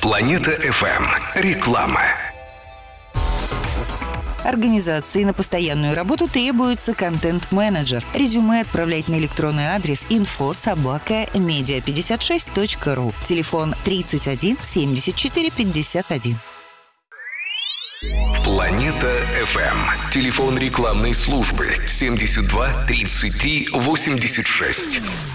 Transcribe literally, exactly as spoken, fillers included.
Планета эф эм. Реклама. Организации на постоянную работу требуется контент-менеджер. Резюме отправлять на электронный адрес инфо собака медиа пятьдесят шесть точка ру. Телефон тридцать один семьдесят четыре пятьдесят один. Планета эф эм. Телефон рекламной службы семьдесят два тридцать три восемьдесят шесть.